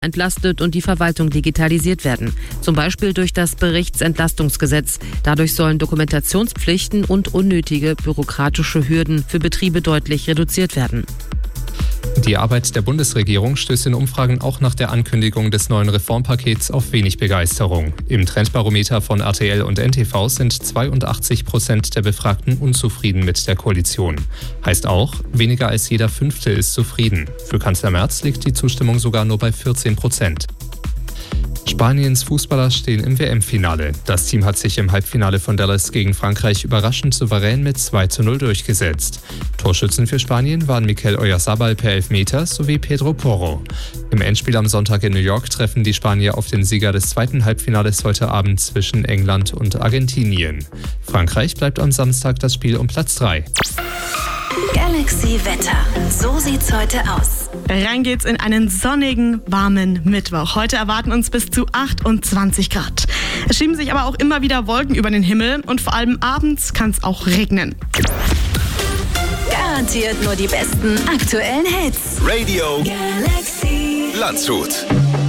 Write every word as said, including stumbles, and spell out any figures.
entlastet und die Verwaltung digitalisiert werden. Zum Beispiel durch das Berichtsentlastungsgesetz. Dadurch sollen Dokumentationspflichten und unnötige bürokratische Hürden für Betriebe deutlich reduziert werden. Die Arbeit der Bundesregierung stößt in Umfragen auch nach der Ankündigung des neuen Reformpakets auf wenig Begeisterung. Im Trendbarometer von R T L und N T V sind zweiundachtzig Prozent der Befragten unzufrieden mit der Koalition. Heißt auch, weniger als jeder Fünfte ist zufrieden. Für Kanzler Merz liegt die Zustimmung sogar nur bei vierzehn Prozent. Spaniens Fußballer stehen im W M-Finale. Das Team hat sich im Halbfinale von Dallas gegen Frankreich überraschend souverän mit zwei zu null durchgesetzt. Torschützen für Spanien waren Mikel Oyarzabal per Elfmeter sowie Pedro Porro. Im Endspiel am Sonntag in New York treffen die Spanier auf den Sieger des zweiten Halbfinales heute Abend zwischen England und Argentinien. Frankreich bleibt am Samstag das Spiel um Platz drei. Galaxy Wetter. So sieht's heute aus. Rein geht's in einen sonnigen, warmen Mittwoch. Heute erwarten uns bis zu achtundzwanzig Grad. Es schieben sich aber auch immer wieder Wolken über den Himmel und vor allem abends kann es auch regnen. Garantiert nur die besten aktuellen Hits. Radio Galaxy Landshut.